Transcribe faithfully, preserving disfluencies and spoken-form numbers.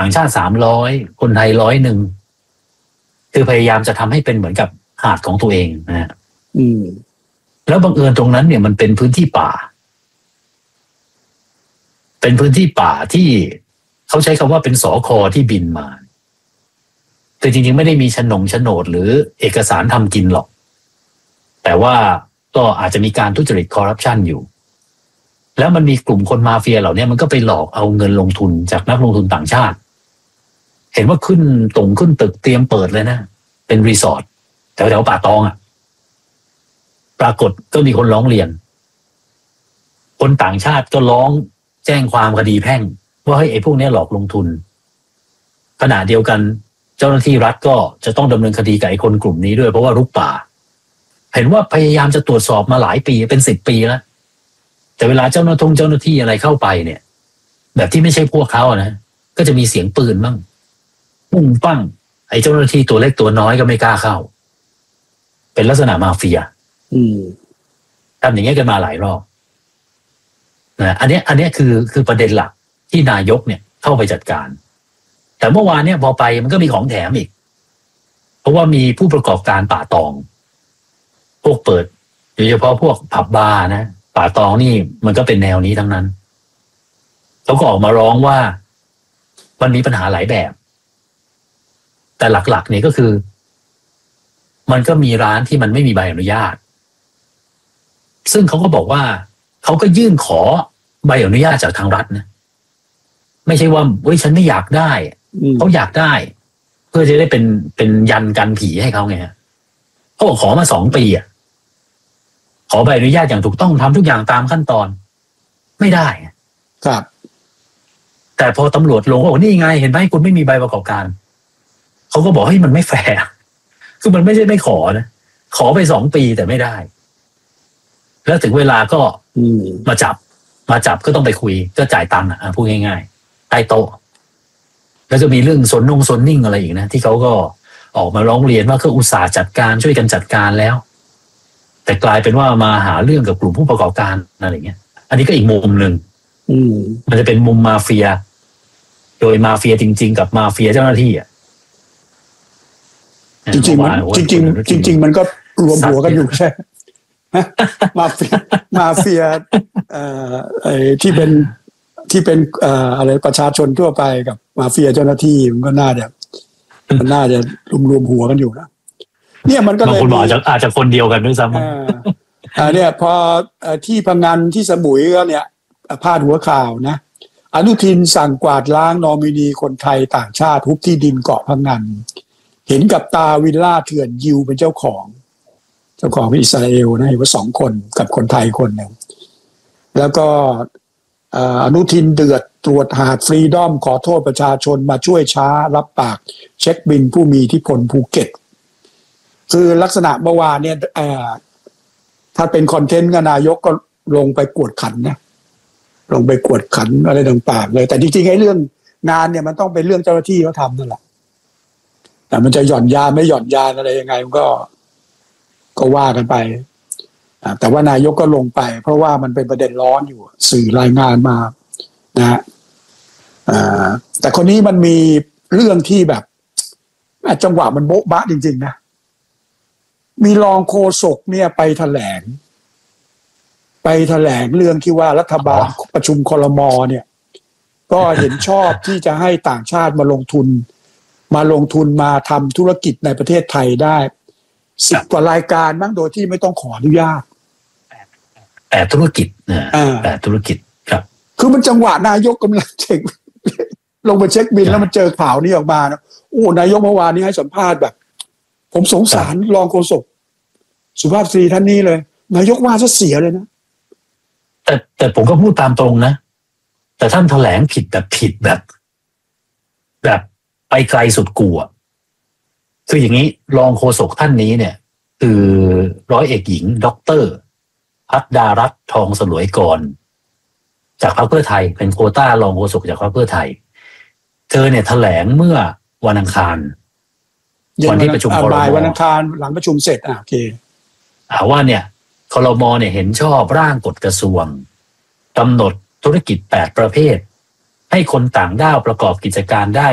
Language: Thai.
างชาติสามร้อยคนไทยร้อยหนึ่งคือพยายามจะทำให้เป็นเหมือนกับหาดของตัวเองนะฮะอืมแล้วบังเอิญตรงนั้นเนี่ยมันเป็นพื้นที่ป่าเป็นพื้นที่ป่าที่เขาใช้คำว่าเป็นสคที่บินมาแต่จริงๆไม่ได้มีโฉนงโฉนดหรือเอกสารทำกินหรอกแต่ว่าก็อาจจะมีการทุจริตคอร์รัปชันอยู่แล้วมันมีกลุ่มคนมาเฟียเหล่านี้มันก็ไปหลอกเอาเงินลงทุนจากนักลงทุนต่างชาติเห็นว่าขึ้นตรงขึ้นตึกเตรียมเปิดเลยนะเป็นรีสอร์ทแถวแถวป่าตองอ่ะปรากฏก็มีคนร้องเรียนคนต่างชาติก็ร้องแจ้งความคดีแพ่งว่าให้ไอ้พวกนี้หลอกลงทุนขณะเดียวกันเจ้าหน้าที่รัฐก็จะต้องดำเนินคดีกับไอ้คนกลุ่มนี้ด้วยเพราะว่ารุกป่าเห็นว่าพยายามจะตรวจสอบมาหลายปีเป็นสิบปีแล้วแต่เวลาเจ้าหน้าที่เจ้าหน้าที่อะไรเข้าไปเนี่ยแบบที่ไม่ใช่พวกเขานะก็จะมีเสียงปืนบ้างปุ้งปั้งไอ้เจ้าหน้าที่ตัวเล็กตัวน้อยก็ไม่กล้าเข้าเป็นลักษณะมาเฟียอืมทำอย่างนี้กันมาหลายรอบนะอันนี้อันนี้คือคือประเด็นหลักที่นายกเนี่ยเข้าไปจัดการแต่เมื่อวานเนี่ยพอไปมันก็มีของแถมอีกเพราะว่ามีผู้ประกอบการป่าตองพวกเปิดโดยเฉพาะพวกผับบาร์นะป่าตองนี่มันก็เป็นแนวนี้ทั้งนั้นเขาก็ออกมาร้องว่ามันมีปัญหาหลายแบบแต่หลักๆเนี่ยก็คือมันก็มีร้านที่มันไม่มีใบอนุญาตซึ่งเขาก็บอกว่าเขาก็ยื่นขอใบอนุญาตจากทางรัฐนะไม่ใช่ว่าเฮ้ยฉันไม่อยากได้เขาอยากได้เพื่อจะได้เป็นเป็นยันกันผีให้เขาไงฮะเขาบอกขอมาสองปีอ่ะขอใบอนุญาตอย่างถูกต้องทำทุกอย่างตามขั้นตอนไม่ได้ครับแต่พอตำรวจลงว่าโอ้นี่ไงเห็นไหมคุณไม่มีใบประกอบการเขาก็บอกให้มันไม่แฟร์คือมันไม่ใช่ไม่ขอนะขอไปสองปีแต่ไม่ได้แล้วถึงเวลาก็มาจับมาจับก็ต้องไปคุยก็จ่ายตังค์อ่ะพูดง่ายๆใต้โต๊ะแล้วจะมีเรื่องสนนงสนนิ่งอะไรอีกนะที่เขาก็ออกมาร้องเรียนว่าก็อุตส่าห์จัดการช่วยกันจัดการแล้วแต่กลายเป็นว่ามาหาเรื่องกับกลุ่มผู้ประกอบการอะไรเงี้ยอันนี้ก็อีกมุมหนึ่งมันจะเป็นมุมมาเฟียโดยมาเฟียจริงๆกับมาเฟียเจ้าหน้าที่อ่ะจริงๆจริงๆจริงๆมันก็รวมหัวกันอยู่ใช่มาเฟียมาเฟียเอ่อไอ้ที่เป็นที่เป็นเอ่ออะไรประชาชนทั่วไปกับมาเฟียเจ้าหน้าที่มันก็น่าจะมันน่าจะรวมรวมหัวกันอยู่นะเนี่ยมันก็เลยคุณบอกจะอาจจะคนเดียวกันด้วยซ้ำอ่าเนี่ยพอที่พังงานที่สมุยก็เนี่ยพาดหัวข่าวนะอนุทินสั่งกวาดล้างนอมินีคนไทยต่างชาติทุบที่ดินเกาะพังงานเห็นกับตาวิลล่าเถื่อนยิวเป็นเจ้าของเจ้าของเป็นอิสราเอลนะเห็นว่าสองคนกับคนไทยคนหนึ่งแล้วก็อนุทินเดือดตรวจหาดฟรีดอมขอโทษประชาชนมาช่วยช้ารับปากเช็คบินผู้มีอิทธิพลภูเก็ตคือลักษณะเมื่อวานเนี่ยถ้าเป็นคอนเทนต์ก็นายกก็ลงไปกวดขันนะลงไปกวดขันอะไรต่างๆเลยแต่จริงๆไอ้เรื่องงานเนี่ยมันต้องเป็นเรื่องเจ้าหน้าที่เขาทำนั่นแหละแต่มันจะหย่อนยานไม่หย่อนยานอะไรยังไงมันก็ก็ว่ากันไปแต่ว่านายกก็ลงไปเพราะว่ามันเป็นประเด็นร้อนอยู่สื่อรายงานมานะฮะแต่คนนี้มันมีเรื่องที่แบบจังหวะมันโบ๊ะบะจริงๆนะมีรองโฆษกเนี่ยไปแถลงไปแถลงเรื่องที่ว่ารัฐบาลประชุมครม.เนี่ยก็เห็นชอบที่จะให้ต่างชาติมาลงทุนมาลงทุนมาทำธุรกิจในประเทศไทยได้สิบกว่ารายการมั้งโดยที่ไม่ต้องขออนุญาตแต่ธุรกิจนะแต่ธุรกิจครับคือมันจังหวะนายกกำลังเช็คลงไปเช็คบินแล้วมันเจอข่าวนี้ออกมานะโอ้นายกเมื่อวานนี้ให้สัมภาษณ์แบบผมสงสารรองโฆษกสุภาพสตรีท่านนี้เลยนายกว่าซะเสียเลยนะแต่แต่ผมก็พูดตามตรงนะแต่ท่านแถลงผิดแบบผิดแบบแบบไปไกลสุดกูอ่ะคืออย่างนี้รองโฆษกท่านนี้เนี่ยคือร้อยเอกหญิงด็อกเตอร์พัฒดารัตน์ทองสลวยกรจากพรรคเพื่อไทยเป็นโควต้ารองโฆษกจากพรรคเพื่อไทยเธอเนี่ยแถลงเมื่อวันอังคารวันที่ประชุมครม. วันอังคารหลังประชุมเสร็จอ่ะโอเคว่าเนี่ยครม.เนี่ยเห็นชอบร่างกฎกระทรวงกำหนดธุรกิจแปดประเภทให้คนต่างด้าวประกอบกิจการได้